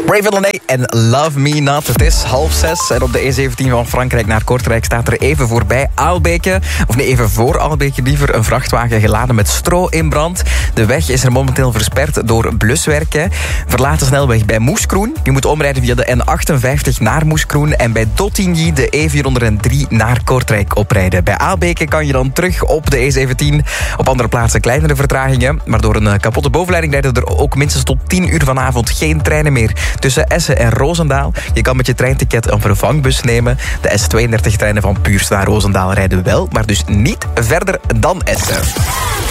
Raven en Love Me Not. Het is 5:30 en op de E17 van Frankrijk naar Kortrijk staat er even voorbij Aalbeke. Of nee, even voor Aalbeke liever. Een vrachtwagen geladen met stro in brand. De weg is er momenteel versperd door bluswerken. Verlaat de snelweg bij Moeskroen. Je moet omrijden via de N58 naar Moeskroen. En bij Dottigny de E403 naar Kortrijk oprijden. Bij Aalbeke kan je dan terug op de E17. Op andere plaatsen kleinere vertragingen. Maar door een kapotte bovenleiding rijden er ook minstens tot 10 uur vanavond geen treinen meer tussen Essen en Roosendaal. Je kan met je treinticket een vervangbus nemen. De S32-treinen van Puurs naar Roosendaal rijden wel, maar dus niet verder dan Essen.